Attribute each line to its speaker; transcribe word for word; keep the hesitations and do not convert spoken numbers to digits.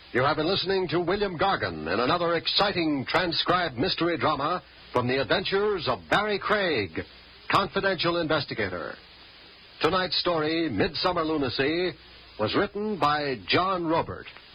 Speaker 1: You have been listening to William Gargan in another exciting transcribed mystery drama from the adventures of Barry Craig, confidential investigator. Tonight's story, Midsummer Lunacy, was written by John Robert.